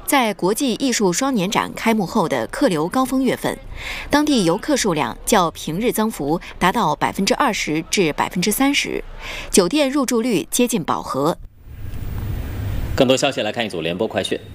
在国际艺术双年展开幕后的客流高峰月份，当地游客数量较平日增幅达到20%至30%，酒店入住率接近饱和。 更多消息来看一组联播快讯。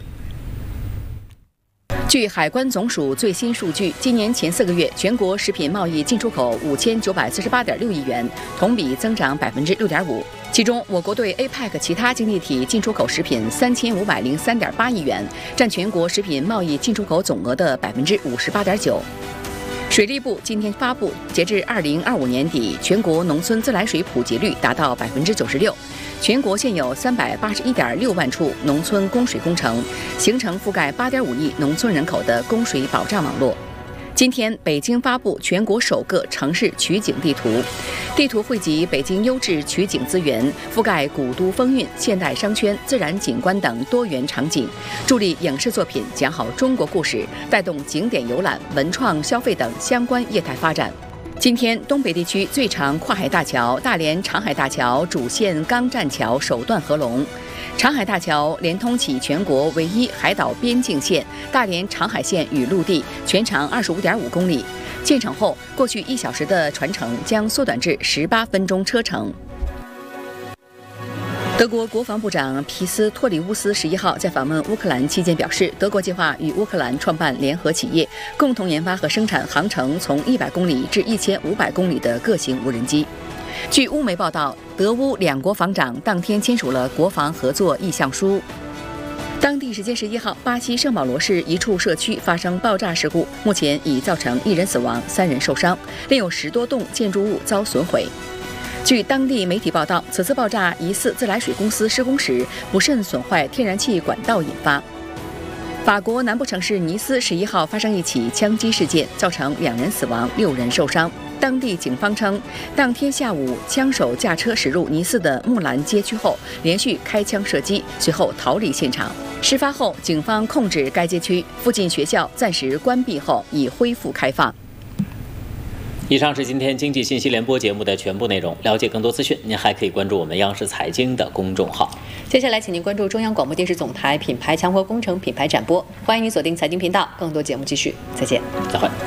据海关总署最新数据，今年前4个月，全国食品贸易进出口5948.6亿元，同比增长6.5%。其中，我国对 APEC 其他经济体进出口食品3503.8亿元，占全国食品贸易进出口总额的58.9%。水利部今天发布，截至2025年底，全国农村自来水普及率达到96%，全国现有381.6万处农村供水工程，形成覆盖8.5亿农村人口的供水保障网络。今天，北京发布全国首个城市取景地图，地图汇集北京优质取景资源，覆盖古都风韵、现代商圈、自然景观等多元场景，助力影视作品讲好中国故事，带动景点游览、文创消费等相关业态发展。今天，东北地区最长跨海大桥大连长海大桥主线钢栈桥首段合龙。长海大桥连通起全国唯一海岛边境线大连长海线与陆地，全长25.5公里。建成后，过去1小时的船程将缩短至18分钟车程。德国国防部长皮斯托里乌斯11号在访问乌克兰期间表示，德国计划与乌克兰创办联合企业，共同研发和生产航程从100公里至1500公里的各型无人机。据乌媒报道，德乌两国防长当天签署了国防合作意向书。当地时间11号，巴西圣保罗市一处社区发生爆炸事故，目前已造成1人死亡，3人受伤，另有10多栋建筑物遭损毁。据当地媒体报道，此次爆炸疑似自来水公司施工时不慎损坏天然气管道引发。法国南部城市尼斯11号发生一起枪击事件，造成2人死亡，6人受伤。当地警方称，当天下午，枪手驾车驶入尼斯的木兰街区后，连续开枪射击，随后逃离现场。事发后，警方控制该街区，附近学校暂时关闭后已恢复开放。 以上是今天经济信息联播节目的全部内容。了解更多资讯，您还可以关注我们央视财经的公众号。 接下来，请您关注中央广播电视总台品牌强国工程品牌展播。欢迎您锁定财经频道，更多节目继续。再见， 再会。